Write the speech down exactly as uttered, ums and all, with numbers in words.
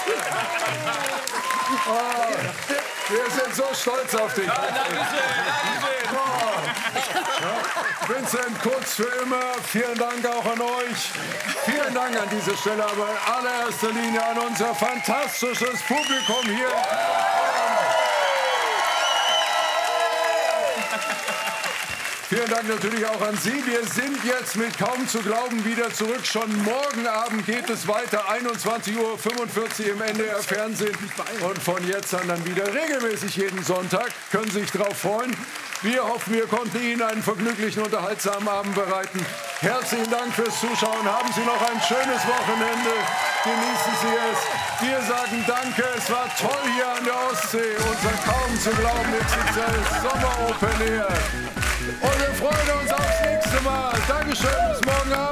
Oh, wir sind so stolz auf dich. Ja, Dankeschön, Dankeschön. Oh. Ja. Vincent, kurz für immer, vielen Dank auch an euch. Vielen Dank an dieser Stelle, aber in allererster Linie an unser fantastisches Publikum hier. Vielen Dank natürlich auch an Sie. Wir sind jetzt mit kaum zu glauben wieder zurück. Schon morgen Abend geht es weiter, einundzwanzig Uhr fünfundvierzig im N D R Fernsehen. Und von jetzt an dann wieder regelmäßig jeden Sonntag. Können Sie sich darauf freuen. Wir hoffen, wir konnten Ihnen einen vergnüglichen, unterhaltsamen Abend bereiten. Herzlichen Dank fürs Zuschauen. Haben Sie noch ein schönes Wochenende. Genießen Sie es. Wir sagen Danke. Es war toll hier an der Ostsee. Unser kaum zu glauben X X L Sommer Open Air. Und wir freuen uns aufs nächste Mal. Dankeschön, bis morgen Abend.